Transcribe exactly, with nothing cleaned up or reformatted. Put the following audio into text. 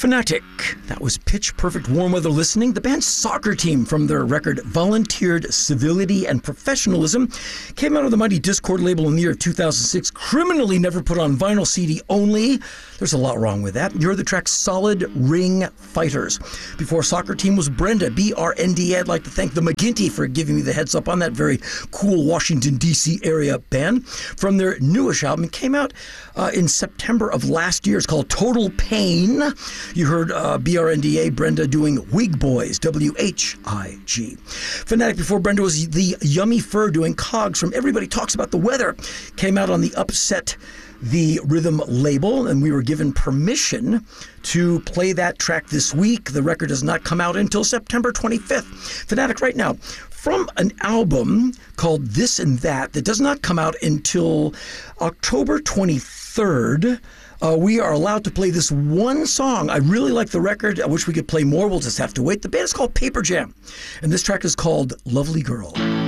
Fanatic. That was Pitch Perfect Warm Weather Listening. The band's soccer team from their record Volunteered Civility and Professionalism came out of the mighty Discord label in the year of two thousand six. Criminally never put on vinyl C D only. There's a lot wrong with that. You heard the track Solid Ring Fighters. Before Soccer Team was Brenda, B R N D A. I'd like to thank the McGinty for giving me the heads up on that very cool Washington, D C area band. From their newish album, it came out uh, in September of last year. It's called Total Pain. You heard uh, B R N D A, Brenda doing Wig Boys, W H I G. Fanatic before Brenda was the Yummy Fur doing Cogs from Everybody Talks About the Weather. Came out on the Upset the Rhythm label, and we were given permission to play that track this week. The record does not come out until September twenty-fifth. Fanatic right now, from an album called This and That, that does not come out until October twenty-third. Uh, we are allowed to play this one song. I really like the record. I wish we could play more. We'll just have to wait. The band is called Paper Jam, and this track is called Lovely Girl.